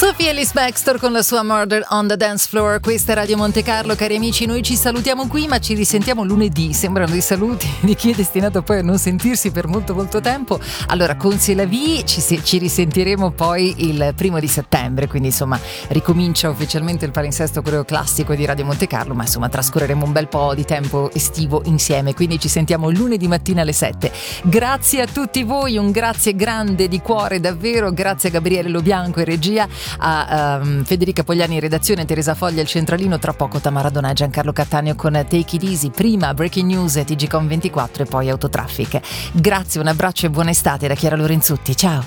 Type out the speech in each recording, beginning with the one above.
Sophie Ellis Bextor con la sua Murder on the Dance Floor. Questa è Radio Monte Carlo, cari amici. Noi ci salutiamo qui, ma ci risentiamo lunedì. Sembrano dei saluti di chi è destinato poi a non sentirsi per molto molto tempo. Allora, con C'est la vie ci risentiremo poi il 1 settembre, quindi insomma ricomincia ufficialmente il palinsesto quello classico di Radio Monte Carlo, ma insomma trascorreremo un bel po' di tempo estivo insieme, quindi ci sentiamo lunedì mattina alle 7. Grazie a tutti voi, un grazie grande di cuore davvero, grazie a Gabriele Lobianco in regia, a Federica Pogliani in redazione, Teresa Foglia il centralino, tra poco Tamara Donà e Giancarlo Cattaneo con Take It Easy, prima Breaking News e TGcom 24 e poi Autotraffic. Grazie, un abbraccio e buona estate da Chiara Lorenzutti, ciao.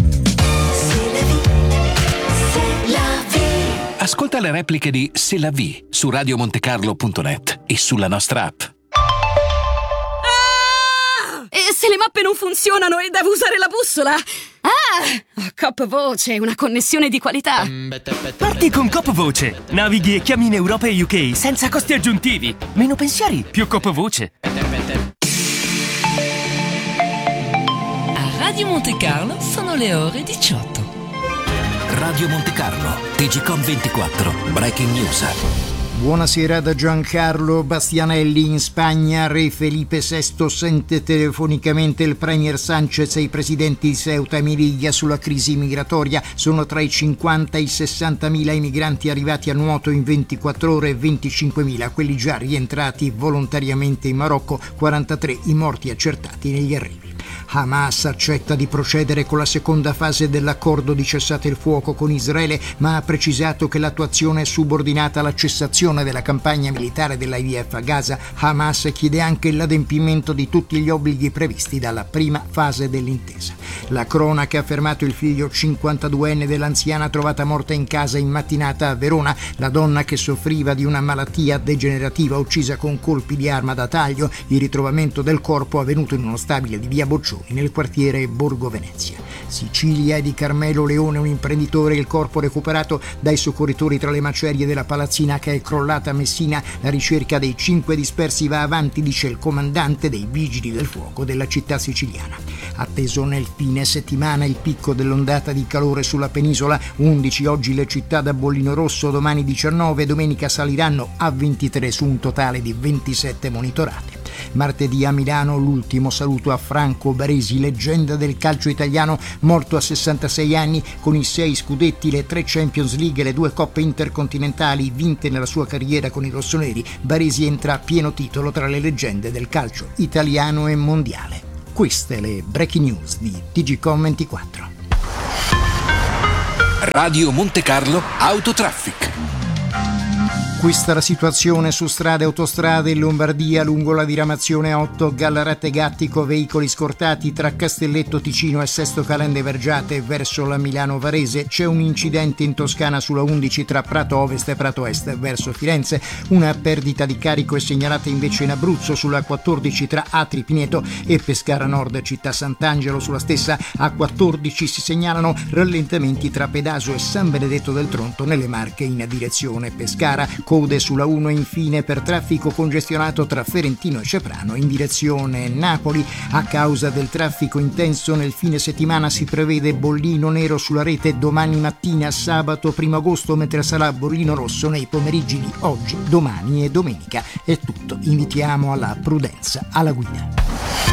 Ascolta le repliche di C'est la vie su radiomontecarlo.net e sulla nostra app. E se le mappe non funzionano e devo usare la bussola? Coop Voce, una connessione di qualità. Parti con Coop Voce. Navighi e chiami in Europa e UK senza costi aggiuntivi. Meno pensieri, più Coop Voce. A Radio Monte Carlo sono le ore 18. Radio Monte Carlo, TGcom 24, Breaking News. Buonasera da Giancarlo Bastianelli. In Spagna Re Felipe VI sente telefonicamente il premier Sánchez e i presidenti di Ceuta e Melilla sulla crisi migratoria. Sono tra i 50 e i 60.000 i migranti arrivati a nuoto in 24 ore e 25.000 quelli già rientrati volontariamente in Marocco, 43 i morti accertati negli arrivi. Hamas accetta di procedere con la seconda fase dell'accordo di cessate il fuoco con Israele, ma ha precisato che l'attuazione è subordinata alla cessazione della campagna militare dell'IDF a Gaza. Hamas chiede anche l'adempimento di tutti gli obblighi previsti dalla prima fase dell'intesa. La cronaca ha fermato il figlio 52enne dell'anziana trovata morta in casa in mattinata a Verona. La donna, che soffriva di una malattia degenerativa, uccisa con colpi di arma da taglio. Il ritrovamento del corpo avvenuto in uno stabile di via Boccioni nel quartiere Borgo Venezia. Sicilia è di Carmelo Leone, un imprenditore, il corpo recuperato dai soccorritori tra le macerie della palazzina che è crollata a Messina. La ricerca dei 5 dispersi va avanti, dice il comandante dei vigili del fuoco della città siciliana. Atteso nel fine settimana il picco dell'ondata di calore sulla penisola, 11 oggi le città da bollino rosso, domani 19, domenica saliranno a 23 su un totale di 27 monitorate. Martedì a Milano l'ultimo saluto a Franco Baresi, leggenda del calcio italiano, morto a 66 anni con i 6 scudetti, le 3 Champions League e le 2 coppe intercontinentali vinte nella sua carriera con i rossoneri. Baresi entra a pieno titolo tra le leggende del calcio italiano e mondiale. Queste le breaking news di TGcom 24. Radio Monte Carlo Autotraffic. Questa è la situazione su strade e autostrade in Lombardia lungo la diramazione 8 Gallarate Gattico, veicoli scortati tra Castelletto Ticino e Sesto Calende Vergiate verso la Milano Varese. C'è un incidente in Toscana sulla 11 tra Prato Ovest e Prato Est verso Firenze. Una perdita di carico è segnalata invece in Abruzzo sulla 14 tra Atri Pineto e Pescara Nord Città Sant'Angelo. Sulla stessa A14 si segnalano rallentamenti tra Pedaso e San Benedetto del Tronto nelle Marche in direzione Pescara. Code sulla 1 infine per traffico congestionato tra Ferentino e Ceprano in direzione Napoli. A causa del traffico intenso nel fine settimana si prevede bollino nero sulla rete domani mattina sabato 1 agosto, mentre sarà bollino rosso nei pomeriggi di oggi, domani e domenica. È tutto, invitiamo alla prudenza alla guida.